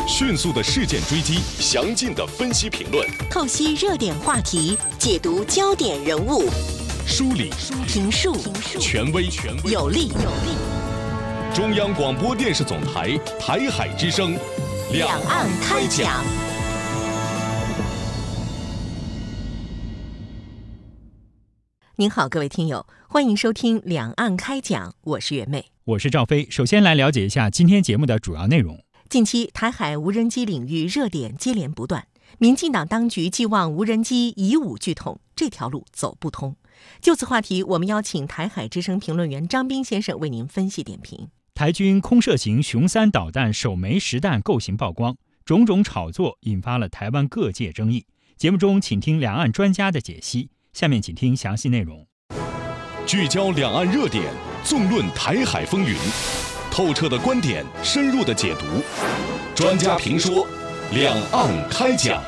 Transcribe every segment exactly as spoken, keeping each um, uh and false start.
迅速的事件追击，详尽的分析评论， 透析热点话题，解读焦点人物， 梳理评述权威权威有力有力。 中央广播电视总台台海之声， 两岸开讲。您好，各位听友，欢迎收听两岸开讲，我是袁妹， 我是赵飞。首先来了解一下今天节目的主要内容。 近期台海无人机领域热点接连不断，民进党当局寄望无人机以武拒统，这条路走不通。就此话题，我们邀请台海之声评论员张斌先生为您分析点评。 台军空射型雄三导弹首枚实弹构型曝光，种种炒作引发了台湾各界争议。节目中请听两岸专家的解析，下面请听详细内容。 聚焦两岸热点，纵论台海风云，透彻的观点，深入的解读，专家评说，两岸开讲。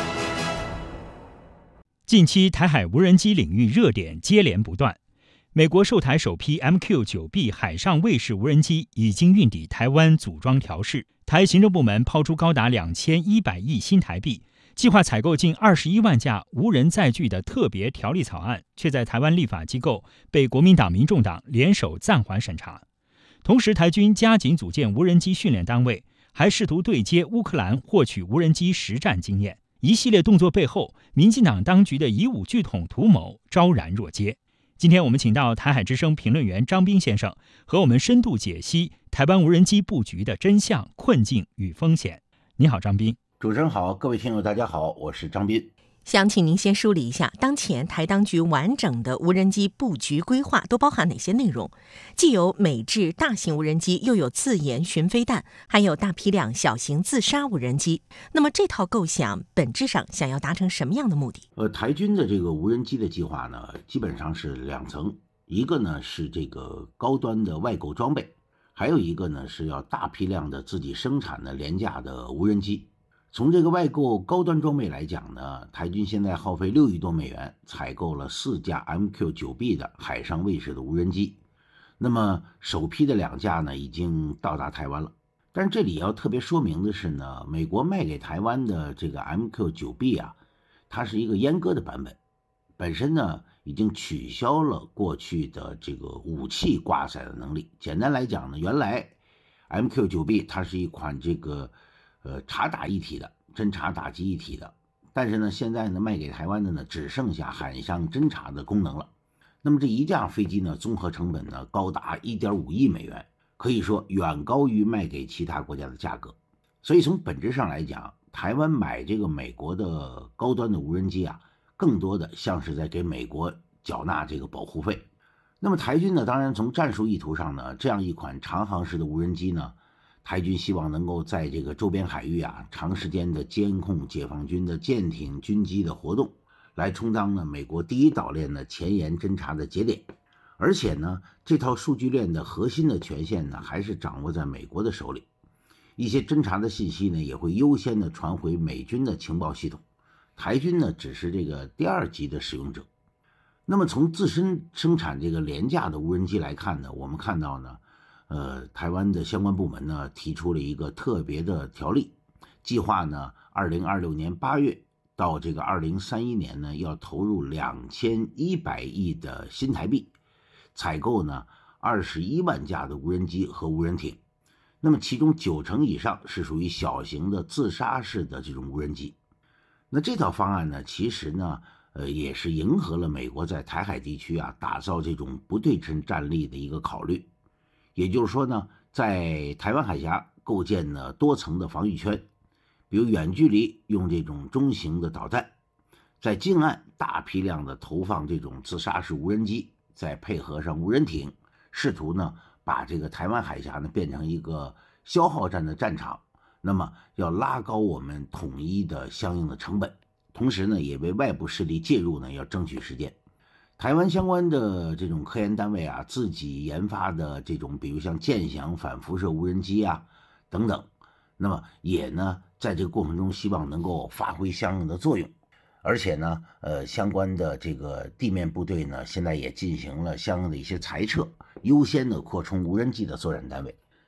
近期台海无人机领域热点接连不断，美国售台首批 M Q 九 B 海上卫士无人机已经运抵台湾组装调试，台行政部门抛出高达两千一百亿新台币，计划采购近二十一万架无人载具的特别条例草案，却在台湾立法机构被国民党、民众党联手暂缓审查。同时，台军加紧组建无人机训练单位，还试图对接乌克兰获取无人机实战经验。一系列动作背后，民进党当局的以武拒统图谋昭然若揭。今天我们请到台海之声评论员张斌先生，和我们深度解析台湾无人机布局的真相、困境与风险。你好，张斌。 主持人好，各位听友大家好，我是张斌。 想请您先梳理一下当前台当局完整的无人机布局规划都包含哪些内容？既有美制大型无人机，又有自研巡飞弹，还有大批量小型自杀无人机。那么这套构想本质上想要达成什么样的目的？ 呃，台军的这个无人机的计划呢，基本上是两层，一个呢是这个高端的外购装备，还有一个呢是要大批量的自己生产的廉价的无人机。从这个外购高端装备来讲呢，台军现在耗费六亿多美元采购了四架 M Q 九 B 的海上卫士的无人机，那么首批的两架呢已经到达台湾了。但是这里要特别说明的是呢，美国卖给台湾的这个 M Q 九 B 啊，它是一个阉割的版本，本身呢已经取消了过去的这个武器挂载的能力。简单来讲呢，原来 M Q 九 B 它是一款这个呃，察打一体的，侦察打击一体的，但是呢，现在呢卖给台湾的呢，只剩下海上侦察的功能了。那么这一架飞机呢，综合成本呢高达 一点五亿美元，可以说远高于卖给其他国家的价格。所以从本质上来讲，台湾买这个美国的高端的无人机啊，更多的像是在给美国缴纳这个保护费。那么台军呢，当然从战术意图上呢，这样一款长航式的无人机呢，台军希望能够在这个周边海域啊，长时间的监控解放军的舰艇、军机的活动，来充当呢美国第一岛链的前沿侦察的节点。而且呢，这套数据链的核心的权限呢，还是掌握在美国的手里。一些侦察的信息呢，也会优先的传回美军的情报系统，台军呢只是这个第二级的使用者。那么从自身生产这个廉价的无人机来看呢，我们看到呢。呃，台湾的相关部门呢提出了一个特别的条例，计划呢二零二六年八月到这个二零三一年呢要投入两千一百亿的新台币，采购呢二十一万架的无人机和无人艇。那么其中九成以上是属于小型的自杀式的这种无人机。那这套方案呢，其实呢，呃，也是迎合了美国在台海地区啊打造这种不对称战力的一个考虑。也就是说呢，在台湾海峡构建了多层的防御圈，比如远距离用这种中型的导弹，在近岸大批量的投放这种自杀式无人机，再配合上无人艇，试图呢把这个台湾海峡呢变成一个消耗战的战场。那么要拉高我们统一的相应的成本，同时呢也为外部势力介入呢要争取时间。台湾相关的这种科研单位啊，自己研发的这种，比如像剑翔反辐射无人机啊等等，那么也呢在这个过程中希望能够发挥相应的作用。而且呢，呃，相关的这个地面部队呢，现在也进行了相应的一些裁撤，优先的扩充无人机的作战单位。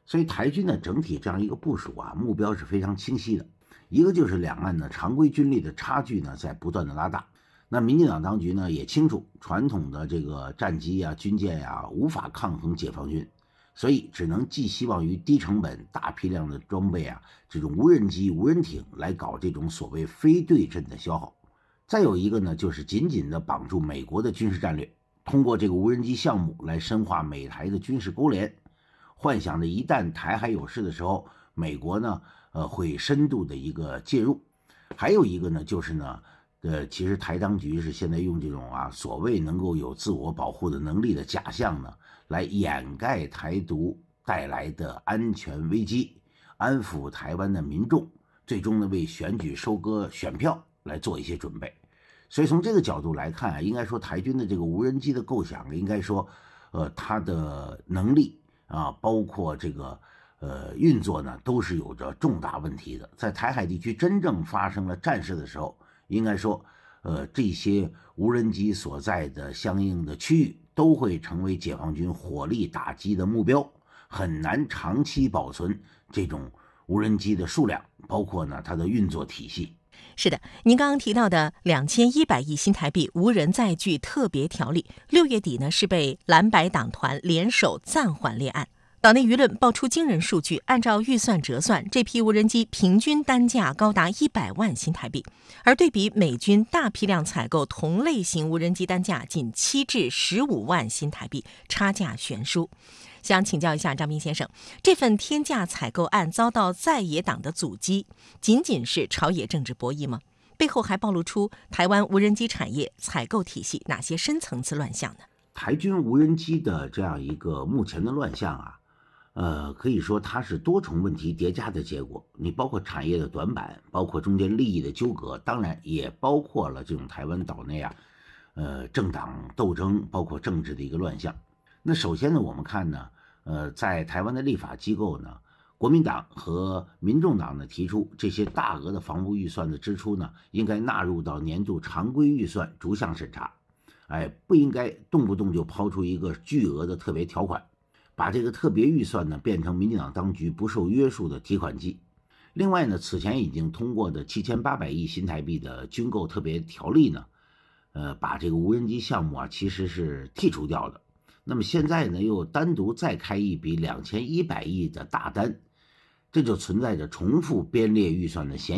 所以台军的整体这样一个部署啊，目标是非常清晰的。一个就是两岸的常规军力的差距呢在不断的拉大。那民进党当局呢也清楚，传统的这个战机啊、军舰啊无法抗衡解放军，所以只能寄希望于低成本、大批量的装备啊，这种无人机、无人艇来搞这种所谓非对称的消耗。再有一个呢，就是紧紧的绑住美国的军事战略，通过这个无人机项目来深化美台的军事勾连，幻想着一旦台海有事的时候，美国呢，呃，会深度的一个介入。还有一个呢，就是呢，呃，其实台当局是现在用这种啊所谓能够有自我保护的能力的假象呢，来掩盖台独带来的安全危机，安抚台湾的民众，最终呢为选举收割选票来做一些准备。所以从这个角度来看啊，应该说台军的这个无人机的构想，应该说，呃，它的能力啊，包括这个呃运作呢，都是有着重大问题的。在台海地区真正发生了战事的时候，应该说，呃，这些无人机所在的相应的区域都会成为解放军火力打击的目标，很难长期保存这种无人机的数量，包括呢它的运作体系。 是的，您刚刚提到的两千一百亿新台币无人载具特别条例，六月底呢是被蓝白党团联手暂缓立案。岛内舆论爆出惊人数据，按照预算折算，这批无人机平均单价高达一百万新台币，而对比美军大批量采购同类型无人机单价仅七至十五万新台币，差价悬殊。想请教一下张斌先生，这份天价采购案遭到在野党的阻击，仅仅是朝野政治博弈吗？背后还暴露出台湾无人机产业采购体系哪些深层次乱象呢？ 台军无人机的这样一个目前的乱象啊，呃，可以说它是多重问题叠加的结果。你包括产业的短板，包括中间利益的纠葛，当然也包括了这种台湾岛内啊，呃，政党斗争，包括政治的一个乱象。那首先呢，我们看呢，呃，在台湾的立法机构呢，国民党和民众党呢提出，这些大额的防务预算的支出呢，应该纳入到年度常规预算逐项审查，哎，不应该动不动就抛出一个巨额的特别条款，把这个特别预算呢变成民进党当局不受约束的提款机。另外呢，此前已经通过的七千八百亿新台币的军购特别条例呢，呃，把这个无人机项目啊其实是剔除掉的。那么现在呢，又单独再开一笔两千一百亿的大单，这就存在着重复编列预算的嫌疑。